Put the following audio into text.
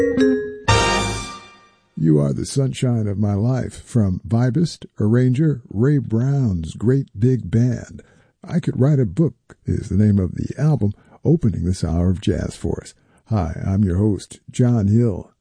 You Are the Sunshine of My Life from vibist arranger Ray Brown's Great Big Band. I Could Write a Book is the name of the album opening this hour of jazz for us. Hi, I'm your host, John Hill.